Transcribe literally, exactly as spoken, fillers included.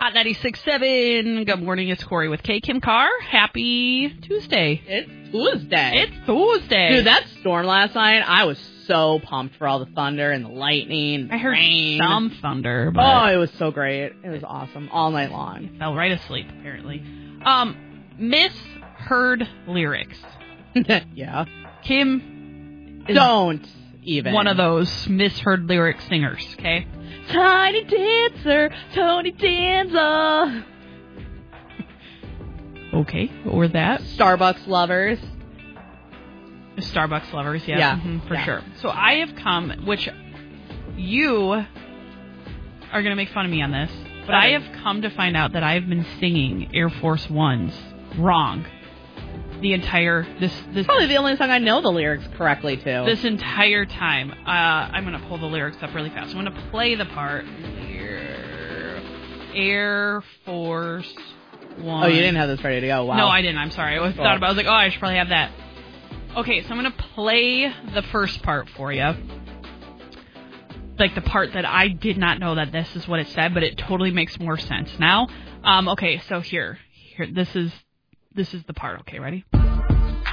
Hot ninety-six point seven. Good morning, it's Corey with K. Kim Carr. Happy Tuesday. It's Tuesday. It's Tuesday. Dude, that storm last night, I was so pumped for all the thunder and the lightning. And the I heard rain. some thunder, but Oh, it was so great. It was awesome all night long. fell right asleep, apparently. Um, misheard lyrics. Yeah. Kim is Don't even. one of those misheard lyric singers, okay? Tiny Dancer, Tony Danza. Okay, what were that? Starbucks lovers. Starbucks lovers, yeah, Yeah, mhm, for yeah. sure. So I have come, which you are going to make fun of me on this, but I Okay. have come to find out that I've been singing Air Force Ones wrong the entire this this Probably the only song I know the lyrics correctly to. this entire time. Uh, I'm going to pull the lyrics up really fast. I'm going to play the part. Air, Air Force One. Oh, you didn't have this ready to go. Wow. No, I didn't. I'm sorry. I was Cool. thought about. I was like, oh, I should probably have that. Okay, so I'm gonna play the first part for you, like the part that I did not know that this is what it said, but it totally makes more sense now. Um, okay, so here, here, this is this is the part. Okay, ready?